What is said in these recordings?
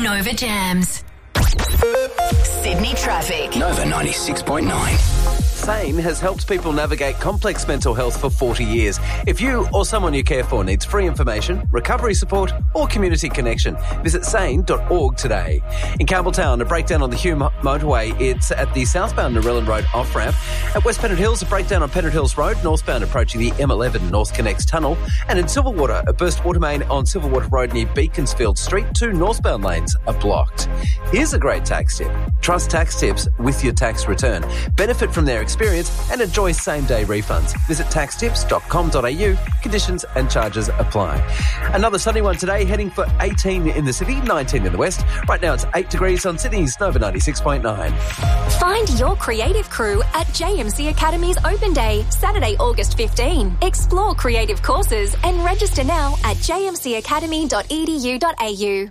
Nova Jams. Sydney traffic. Nova 96.9. SANE has helped people navigate complex mental health for 40 years. If you or someone you care for needs free information, recovery support or community connection, visit sane.org today. In Campbelltown, a breakdown on the Hume motorway. It's at the southbound Narellan Road off-ramp. At West Pennant Hills, a breakdown on Pennant Hills Road, northbound approaching the M11 North Connects Tunnel. And in Silverwater, a burst water main on Silverwater Road near Beaconsfield Street. 2 northbound lanes are blocked. Here's a great tax tip. Trust tax tips with your tax return. Benefit from their experience and enjoy same-day refunds. Visit taxtips.com.au. Conditions and charges apply. Another sunny one today, heading for 18 in the city, 19 in the west. Right now it's 8 degrees on Sydney's Nova 96.9. Find your creative crew at JMC Academy's Open Day, Saturday, August 15. Explore creative courses and register now at jmcacademy.edu.au.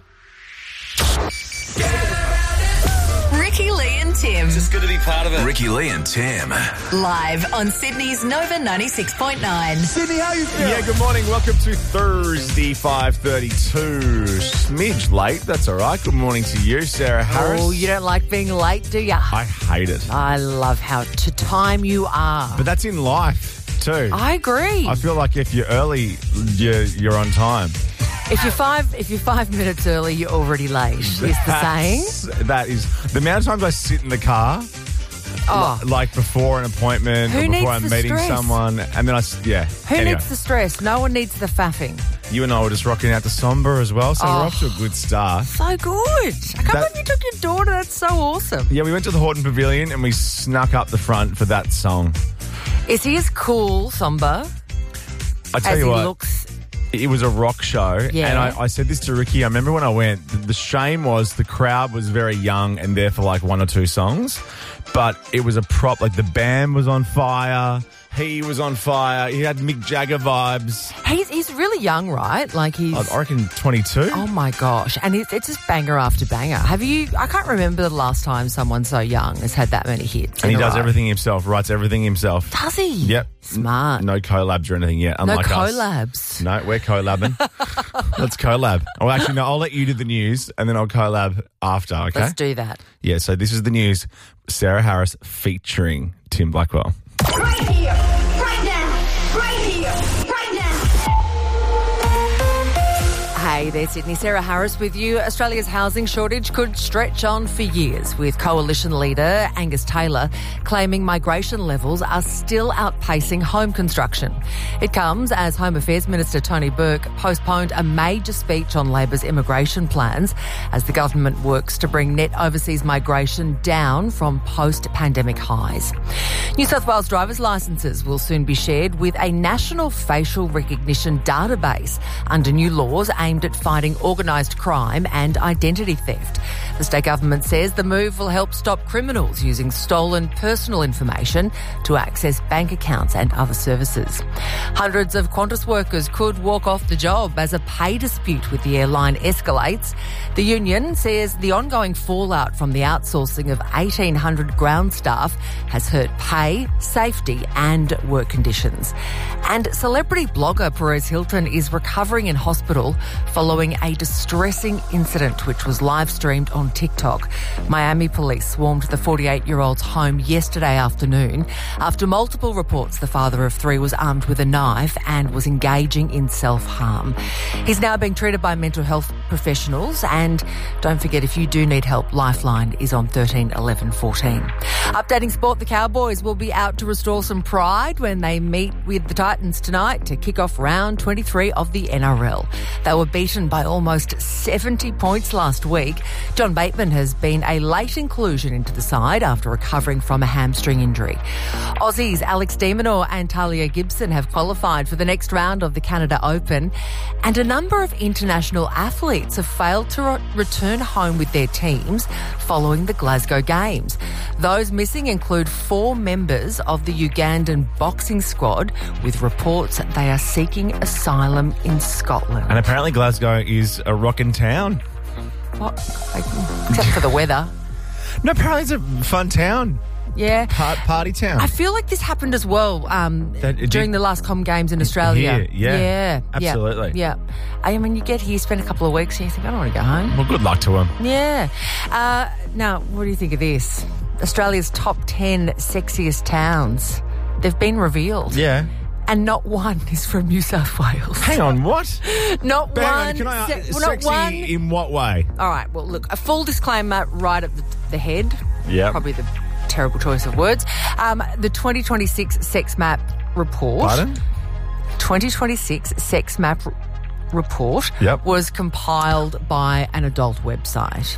Ricky Lee and Tim. It's just good to be part of it. Ricky Lee and Tim. Live on Sydney's Nova 96.9. Sydney, how you feeling? Yeah, good morning. Welcome to Thursday, 5:32. Smidge late, that's all right. Good morning to you, Sarah Harris. Oh, you don't like being late, do you? I hate it. I love how to time you are. But that's in life, too. I agree. I feel like if you're early, you're on time. If you're 5 minutes early, you're already late, is the saying. That is. The amount of times I sit in the car, like before an appointment or before I'm meeting someone, and then Who needs the stress? No one needs the faffing. You and I were just rocking out to Somber as well, so we're off to a good start. So good. I can't believe you took your daughter. That's so awesome. Yeah, we went to the Horton Pavilion and we snuck up the front for that song. Is he as cool, Somber, I tell as you he what, looks? it was a rock show. Yeah. And I said this to Ricky. I remember when I went, the shame was the crowd was very young and there for like 1 or 2 songs. But it was a prop, like the band was on fire. He was on fire. He had Mick Jagger vibes. He's really young, right? Like I reckon 22. Oh my gosh. And it's just banger after banger. I can't remember the last time someone so young has had that many hits. And he does everything himself, writes everything himself. Does he? Yep. Smart. No collabs or anything yet, unlike no us. collabs. No, we're collabing. Let's collab. Oh, actually, no, I'll let you do the news and then I'll collab after, okay? Let's do that. Yeah, so this is the news. Sarah Harris featuring Tim Blackwell. Right here, right now, right here, right now. Hey there, Sydney. Sarah Harris with you. Australia's housing shortage could stretch on for years, with Coalition leader Angus Taylor claiming migration levels are still outpacing home construction. It comes as Home Affairs Minister Tony Burke postponed a major speech on Labor's immigration plans as the government works to bring net overseas migration down from post-pandemic highs. New South Wales driver's licences will soon be shared with a national facial recognition database under new laws aimed at fighting organised crime and identity theft. The state government says the move will help stop criminals using stolen personal information to access bank accounts and other services. Hundreds of Qantas workers could walk off the job as a pay dispute with the airline escalates. The union says the ongoing fallout from the outsourcing of 1,800 ground staff has hurt pay, safety and work conditions. And celebrity blogger Perez Hilton is recovering in hospital following a distressing incident which was live streamed on TikTok. Miami police swarmed the 48-year-old's home yesterday afternoon after multiple reports the father of 3 was armed with a knife and was engaging in self-harm. He's now being treated by mental health professionals, and don't forget, if you do need help, Lifeline is on 13 11 14. Updating sport, the Cowboys will be out to restore some pride when they meet with the Titans tonight to kick off round 23 of the NRL. They were beaten by almost 70 points last week. John Bateman has been a late inclusion into the side after recovering from a hamstring injury. Aussies Alex de Minaur and Talia Gibson have qualified for the next round of the Canada Open, and a number of international athletes have failed to return home with their teams following the Glasgow Games. Those missing include 4 members of the Ugandan boxing squad, with reports that they are seeking asylum in Scotland. And apparently Glasgow is a rockin' town. What? Except for the weather. No, apparently it's a fun town. Yeah. Party town. I feel like this happened as well during the last Com Games in Australia. Yeah. Absolutely. Yeah. I mean, you get here, spend a couple of weeks, and you think, I don't want to go home. Well, good luck to him. Yeah. Now, what do you think of this? Australia's top 10 sexiest towns. They've been revealed. Yeah. And not one is from New South Wales. Hang on, what? Not one. Can I ask, not sexy one. in what way? All right, well, look, a full disclaimer right at the head. Yeah. Probably the terrible choice of words. The 2026 Sex Map report. Pardon? 2026 Sex Map report was compiled by an adult website.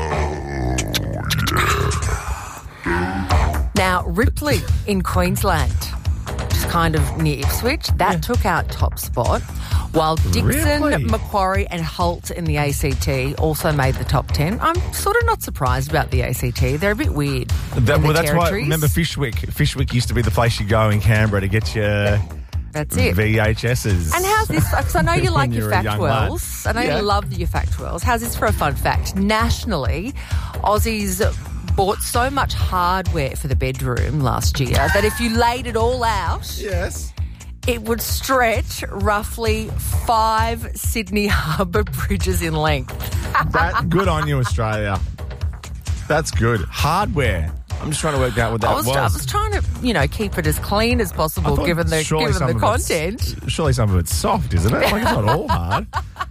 Now, Ripley in Queensland, just kind of near Ipswich, that took out top spot, while Dixon, Really? Macquarie and Holt in the ACT also made the top 10. I'm sort of not surprised about the ACT. They're a bit weird. That's why, territories. remember Fishwick? Fishwick used to be the place you go in Canberra to get your That's it. VHSs. And how's this? Because I know you like When your you were a young lad. factuals. I know you love your factuals. How's this for a fun fact? Nationally, Aussies bought so much hardware for the bedroom last year that if you laid it all out, Yes. it would stretch roughly 5 Sydney Harbour bridges in length. Good on you, Australia. That's good. Hardware. I'm just trying to work out what that I was trying to, keep it as clean as possible thought given the surely some of content. Surely some of it's soft, isn't it? Like, it's not all hard.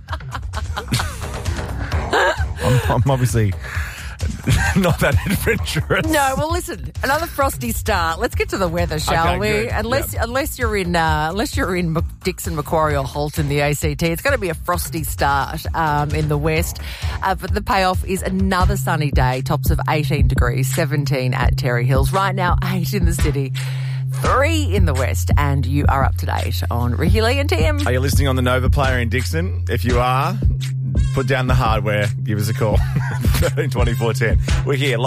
I'm obviously not that adventurous. No, well, listen, another frosty start. Let's get to the weather, shall Okay, we? good. Unless you're in Dixon, Macquarie, or Holt in the ACT, it's going to be a frosty start in the west. But the payoff is another sunny day. Tops of 18 degrees, 17 at Terry Hills. Right now, 8 in the city, 3 in the west, and you are up to date on Ricky Lee and Tim. Are you listening on the Nova Player in Dixon? If you are, put down the hardware. Give us a call. 13 24 10. We're here.